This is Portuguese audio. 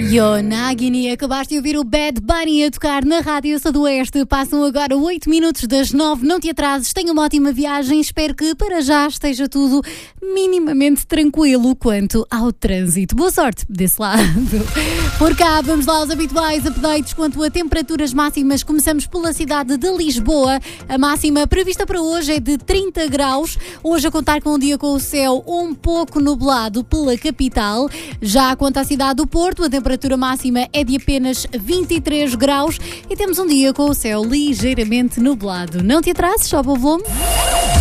Yonagini, acabaste de ouvir o Bad Bunny a tocar na Rádio Sudoeste. Passam agora 8 minutos das 9. Não te atrases, tenha uma ótima viagem. Espero que para já esteja tudo minimamente tranquilo quanto ao trânsito. Boa sorte desse lado. Por cá, vamos lá aos habituais updates quanto a temperaturas máximas. Começamos pela cidade de Lisboa. A máxima prevista para hoje é de 30 graus. Hoje a contar com um dia com o céu um pouco nublado pela capital. Já quanto à cidade do Porto, a temperatura máxima é de apenas 23 graus e temos um dia com o céu ligeiramente nublado. Não te atrases, sobe o volume.